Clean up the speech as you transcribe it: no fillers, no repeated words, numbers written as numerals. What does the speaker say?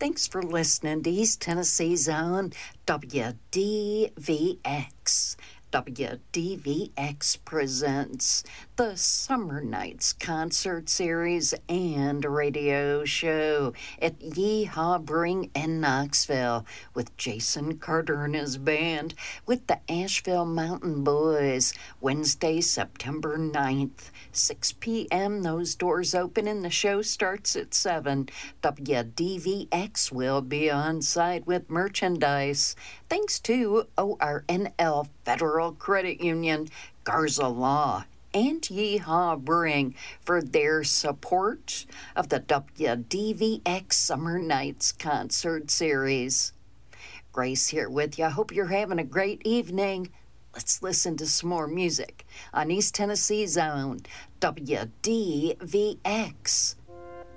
Thanks for listening to East Tennessee's own WDVX. WDVX presents the Summer Nights Concert Series and Radio Show at Yeehaw Brewing in Knoxville with Jason Carter and his band with the Asheville Mountain Boys. Wednesday, September 9th, 6 p.m. Those doors open and the show starts at 7. WDVX will be on site with merchandise. Thanks to ORNL Federal Credit Union, Garza Law, and Yeehaw Brewing for their support of the WDVX Summer Nights Concert Series. Grace here with you. I hope you're having a great evening. Let's listen to some more music on East Tennessee's own WDVX.